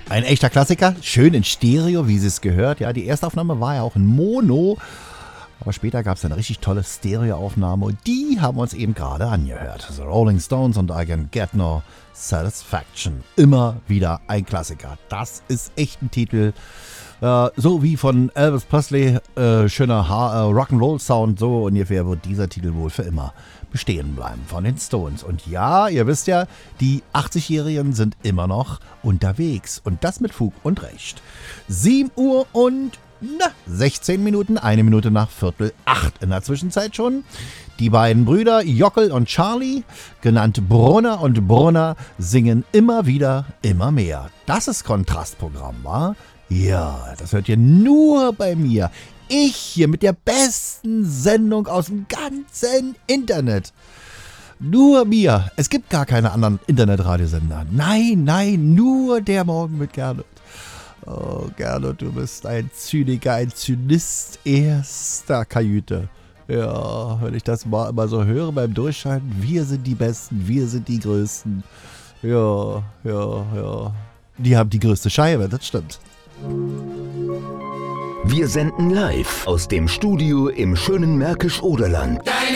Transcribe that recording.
Ein echter Klassiker, schön in Stereo, wie sie es gehört. Ja, die erste Aufnahme war ja auch in Mono, aber später gab es eine richtig tolle Stereoaufnahme und die haben wir uns eben gerade angehört. The Rolling Stones und I Can Get No Satisfaction. Immer wieder ein Klassiker. Das ist echt ein Titel. So wie von Elvis Presley, schöner Rock'n'Roll-Sound, so ungefähr wird dieser Titel wohl für immer bestehen bleiben von den Stones. Und ja, ihr wisst ja, die 80-Jährigen sind immer noch unterwegs und das mit Fug und Recht. 7 Uhr und 16 Minuten, 1 Minute nach 7:45 in der Zwischenzeit schon. Die beiden Brüder Jockel und Charlie, genannt Brunner und Brunner, singen immer wieder, immer mehr. Das ist Kontrastprogramm, wa? Ja, das hört ihr nur bei mir. Ich hier mit der besten Sendung aus dem ganzen Internet. Nur mir. Es gibt gar keine anderen Internetradiosender. Nein, nur der Morgen mit Gernot. Oh, Gernot, du bist ein Zyniker, ein Zynist erster Kajüte. Ja, wenn ich das mal immer so höre beim Durchschalten, wir sind die Besten, wir sind die Größten. Ja. Die haben die größte Scheibe, das stimmt. Wir senden live aus dem Studio im schönen Märkisch-Oderland.